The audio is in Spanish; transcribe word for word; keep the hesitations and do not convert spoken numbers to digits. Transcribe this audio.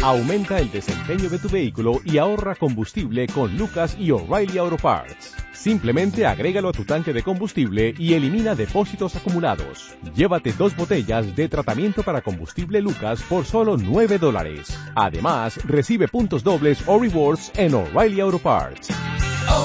Aumenta el desempeño de tu vehículo y ahorra combustible con Lucas y O'Reilly Auto Parts. Simplemente agrégalo a tu tanque de combustible y elimina depósitos acumulados. Llévate dos botellas de tratamiento para combustible Lucas por solo nueve dólares. Además, recibe puntos dobles o rewards en O'Reilly Auto Parts.